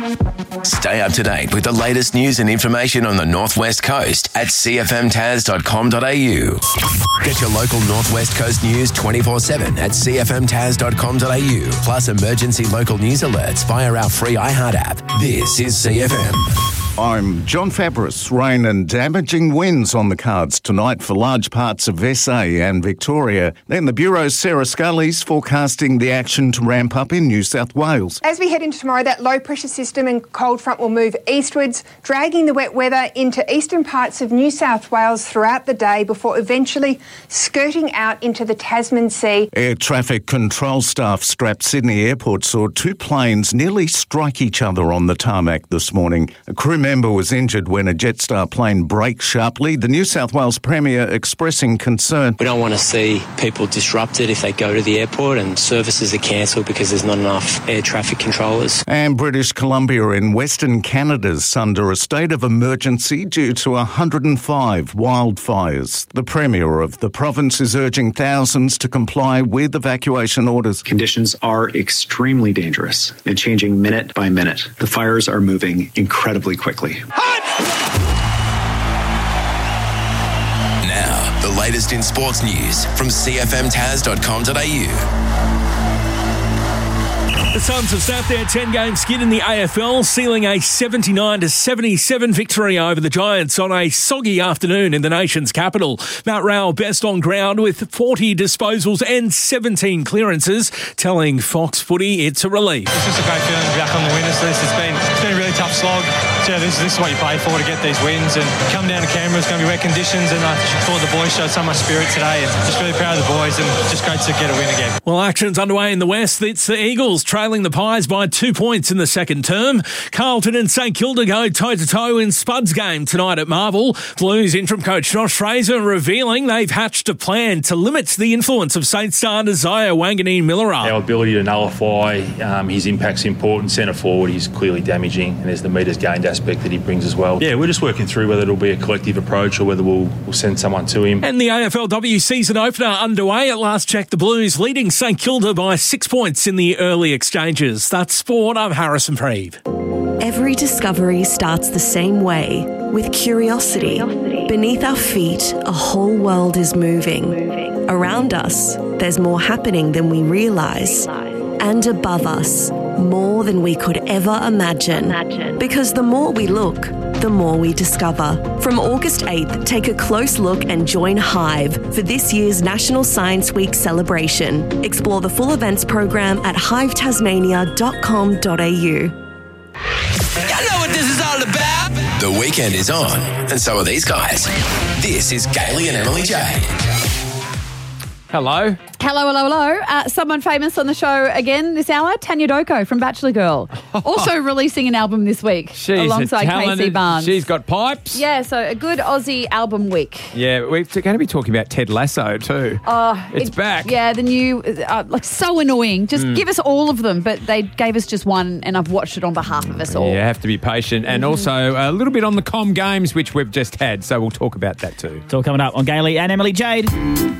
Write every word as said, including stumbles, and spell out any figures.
Stay up to date with the latest news and information on the Northwest Coast at c f m tas dot com dot a u. Get your local Northwest Coast news twenty-four seven at c f m tas dot com dot a u. Plus emergency local news alerts via our free iHeart app. This is C F M. I'm John Fabris. Rain and damaging winds on the cards tonight for large parts of S A and Victoria. Then the Bureau's Sarah Scully's forecasting the action to ramp up in New South Wales. As we head into tomorrow, that low pressure system and cold front will move eastwards, dragging the wet weather into eastern parts of New South Wales throughout the day before eventually skirting out into the Tasman Sea. Air traffic control staff strapped Sydney Airport saw two planes nearly strike each other on the tarmac this morning. A crew member was injured when a Jetstar plane braked sharply. The New South Wales Premier expressing concern. We don't want to see people disrupted if they go to the airport and services are cancelled because there's not enough air traffic controllers. And British Columbia in Western Canada's under a state of emergency due to one hundred five wildfires. The Premier of the province is urging thousands to comply with evacuation orders. Conditions are extremely dangerous and changing minute by minute. The fires are moving incredibly quickly. Now, the latest in sports news from c f m tas dot com dot a u. The Suns have snapped their ten-game skid in the A F L, sealing a seventy-nine to seventy-seven victory over the Giants on a soggy afternoon in the nation's capital. Matt Rowell best on ground with forty disposals and seventeen clearances, telling Fox Footy it's a relief. It's just a great feeling to be back on the winners list. It's been it's been a really tough slog. So yeah, this, this is what you play for, to get these wins. And come down to Canberra, it's going to be wet conditions, and I thought the boys showed so much spirit today. And just really proud of the boys, and just great to get a win again. Well, action's underway in the West. It's the Eagles trailing the Pies by two points in the second term. Carlton and St Kilda go toe-to-toe in Spuds game tonight at Marvel. Blues interim coach Josh Fraser revealing they've hatched a plan to limit the influence of Saints star Isaiah Wanganeen-Milera. Our ability to nullify um, his impact's important. Centre forward, he's clearly damaging, and there's the metres gained aspect that he brings as well. Yeah, we're just working through whether it'll be a collective approach or whether we'll, we'll send someone to him. And the A F L W season opener underway. At last check, the Blues leading St Kilda by six points in the early exchanges. That's sport. I'm Harrison Preeve. Every discovery starts the same way, with curiosity. Beneath our feet, a whole world is moving. Around us, there's more happening than we realise. And above us, more than we could ever imagine. Because the more we look, the more we discover. From August eighth, take a close look and join Hive for this year's National Science Week celebration. Explore the full events program at hive tasmania dot com dot a u. You know what this is all about. The weekend is on, and so are these guys. This is Gailey and Emily Jade. Hello. Hello, hello, hello. Uh, someone famous on the show again this hour, Tanya Doko from Bachelor Girl. Also releasing an album this week She's alongside Casey Barnes. She's got pipes. Yeah, so a good Aussie album week. Yeah, we're going to be talking about Ted Lasso too. Oh, it's it, back. Yeah, the new, uh, like so annoying. Just mm. give us all of them, but they gave us just one and I've watched it on behalf of us all. Yeah, have to be patient. And mm-hmm. also a little bit on the Com Games, which we've just had, so we'll talk about that too. It's all coming up on Gailey and Emily Jade.